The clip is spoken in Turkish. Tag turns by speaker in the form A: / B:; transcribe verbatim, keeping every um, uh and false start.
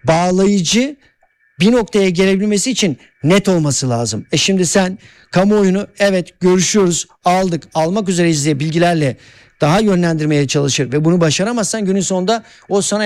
A: bağlayıcı, bir noktaya gelebilmesi için net olması lazım. E şimdi sen kamuoyunu evet görüşüyoruz, aldık, almak üzereyiz diye bilgilerle daha yönlendirmeye çalışır ve bunu başaramazsan günün sonunda o sana